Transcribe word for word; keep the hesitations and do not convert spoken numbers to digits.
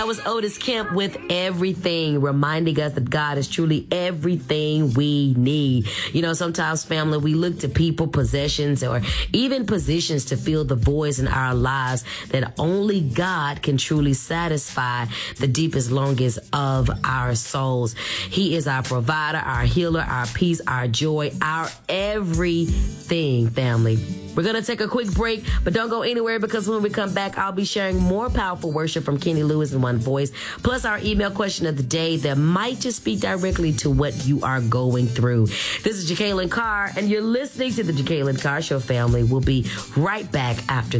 That was Otis Kemp with Everything, reminding us that God is truly everything we need. You know, sometimes, family, we look to people, possessions, or even positions to fill the voids in our lives that only God can truly satisfy the deepest, longest of our souls. He is our provider, our healer, our peace, our joy, our everything, family. We're going to take a quick break, but don't go anywhere, because when we come back, I'll be sharing more powerful worship from Kenny Lewis in one voice, plus our email question of the day that might just speak directly to what you are going through. This is Jekalyn Carr, and you're listening to the Jekalyn Carr Show, family. We'll be right back after